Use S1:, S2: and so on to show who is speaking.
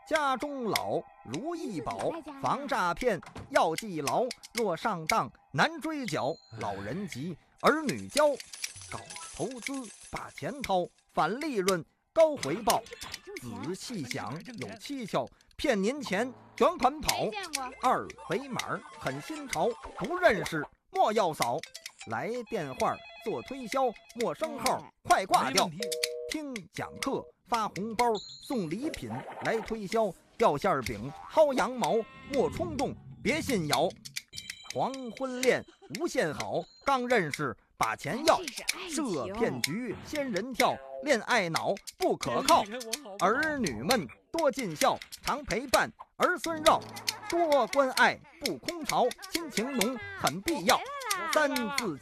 S1: 家中老，如意宝，防诈骗要记牢。若上当难追缴，老人急，儿女教。搞投资把钱掏，反利润高回报。仔细想有蹊跷，骗您钱卷款跑。二维码很新潮，不认识莫要扫。来电话做推销，陌生号快挂掉。听讲课发红包，送礼品来推销。掉馅饼薅羊毛，莫冲动别信谣。黄昏恋无限好，刚认识把钱要。设骗局仙人跳，恋爱脑不可靠。儿女们多尽孝，常陪伴儿孙绕。多关爱不空巢，亲情浓很必要。三字